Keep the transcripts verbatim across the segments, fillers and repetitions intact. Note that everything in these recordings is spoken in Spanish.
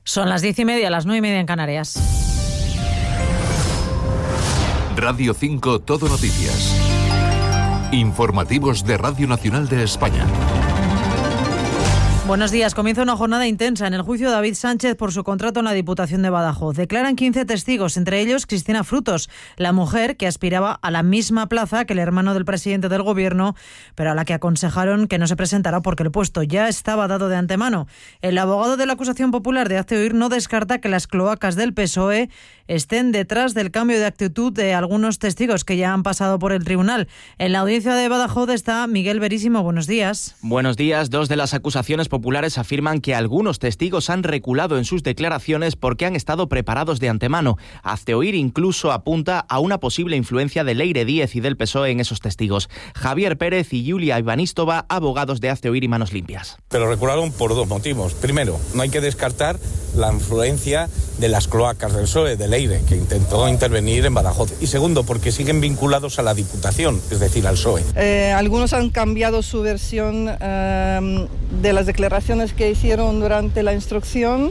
Son las diez y media, las nueve y media en Canarias. Radio cinco Todo Noticias. Informativos de Radio Nacional de España. Buenos días. Comienza una jornada intensa en el juicio de David Sánchez por su contrato en la Diputación de Badajoz. Declaran quince testigos, entre ellos Cristina Frutos, la mujer que aspiraba a la misma plaza que el hermano del presidente del Gobierno, pero a la que aconsejaron que no se presentara porque el puesto ya estaba dado de antemano. El abogado de la acusación popular de Hazte Oír no descarta que las cloacas del P S O E estén detrás del cambio de actitud de algunos testigos que ya han pasado por el tribunal. En la audiencia de Badajoz está Miguel Verísimo. Buenos días. Buenos días. Dos de las acusaciones populares afirman que algunos testigos han reculado en sus declaraciones porque han estado preparados de antemano. Hazte Oír incluso apunta a una posible influencia de Leire Díez y del P S O E en esos testigos. Javier Pérez y Julia Ivanistova, abogados de Hazte Oír y Manos Limpias. Pero recularon por dos motivos. Primero, no hay que descartar la influencia de las cloacas del P S O E, de Leire, que intentó intervenir en Badajoz. Y segundo, porque siguen vinculados a la Diputación, es decir, al P S O E. Eh, algunos han cambiado su versión eh, de las declaraciones que hicieron durante la instrucción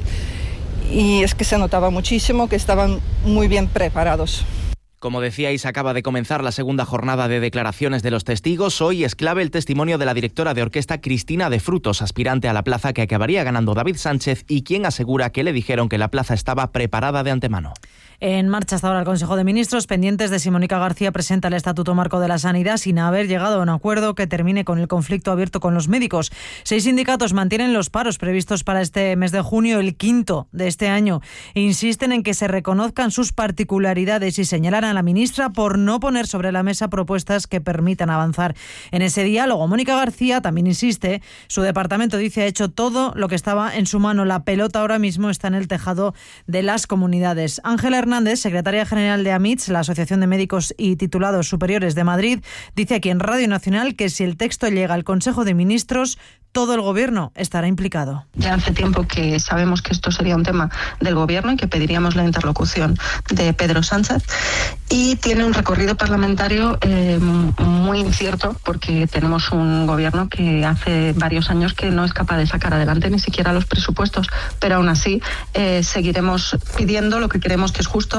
y es que se notaba muchísimo que estaban muy bien preparados. Como decíais, acaba de comenzar la segunda jornada de declaraciones de los testigos. Hoy es clave el testimonio de la directora de orquesta Cristina de Frutos, aspirante a la plaza que acabaría ganando David Sánchez y quien asegura que le dijeron que la plaza estaba preparada de antemano. En marcha hasta ahora el Consejo de Ministros, pendientes de si Mónica García presenta el Estatuto Marco de la Sanidad sin haber llegado a un acuerdo que termine con el conflicto abierto con los médicos. Seis sindicatos mantienen los paros previstos para este mes de junio, el quinto de este año. Insisten en que se reconozcan sus particularidades y señalan a la ministra por no poner sobre la mesa propuestas que permitan avanzar en ese diálogo. Mónica García también insiste, su departamento dice ha hecho todo lo que estaba en su mano. La pelota ahora mismo está en el tejado de las comunidades. Ángela Hernández, secretaria general de AMITS, la Asociación de Médicos y Titulados Superiores de Madrid, dice aquí en Radio Nacional que si el texto llega al Consejo de Ministros, todo el Gobierno estará implicado. Ya hace tiempo que sabemos que esto sería un tema del Gobierno y que pediríamos la interlocución de Pedro Sánchez, y tiene un recorrido parlamentario eh, muy incierto porque tenemos un Gobierno que hace varios años que no es capaz de sacar adelante ni siquiera los presupuestos, pero aún así eh, seguiremos pidiendo lo que creemos que es justo.